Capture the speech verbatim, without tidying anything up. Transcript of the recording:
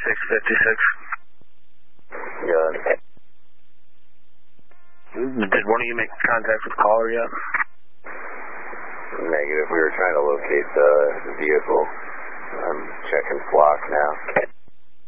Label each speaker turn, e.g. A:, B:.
A: six fifty-six.
B: Good.
A: Did one of you make contact with the caller yet?
B: Negative. We were trying to locate the vehicle. I'm checking flock now.